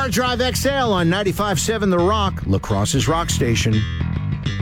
Drive XL on 95.7 The Rock, La Crosse's rock station.